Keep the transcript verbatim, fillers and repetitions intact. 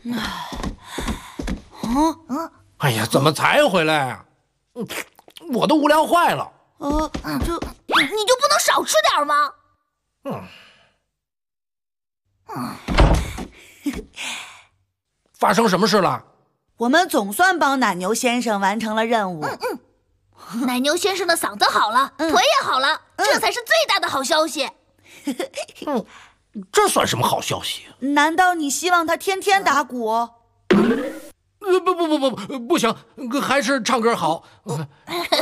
嗯嗯， 哎呀，怎么才回来啊？我都无聊坏了。 呃，这你就不能少吃点吗？ 嗯。发生什么事了？ 我们总算帮奶牛先生完成了任务。 嗯嗯，奶牛先生的嗓子好了， 嗯、 腿也好了， 嗯、 这才是最大的好消息。 嗯，这算什么好消息？ 难道你希望他天天打鼓？ 呃，不不不不不行，还是唱歌好。